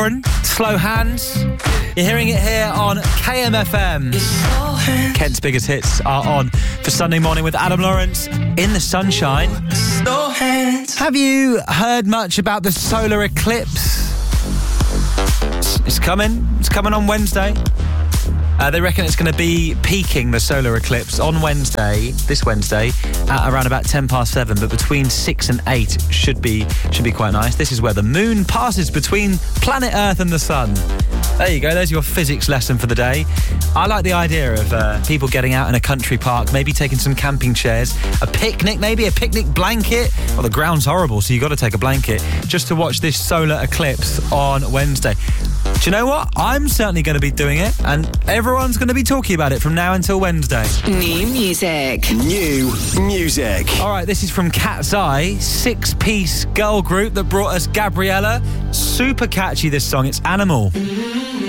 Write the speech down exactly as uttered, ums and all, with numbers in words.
Slow Hands. You're hearing it here on K M F M. Kent's biggest hits are on for Sunday morning with Adam Lawrence in the sunshine. Have you heard much about the solar eclipse? It's coming. It's coming on Wednesday. Uh, they reckon it's going to be peaking, the solar eclipse, on Wednesday, this Wednesday, at around about ten past seven, but between six and eight should be should be quite nice. This is where the moon passes between planet Earth and the sun. There you go, there's your physics lesson for the day. I like the idea of uh, people getting out in a country park, maybe taking some camping chairs, a picnic, maybe a picnic blanket. Well, the ground's horrible, so you've got to take a blanket, just to watch this solar eclipse on Wednesday. Do you know what? I'm certainly going to be doing it, and everyone's going to be talking about it from now until Wednesday. New music. New music. All right, this is from Cat's Eye, six-piece girl group that brought us Gabriella. Super catchy, this song. It's Animal.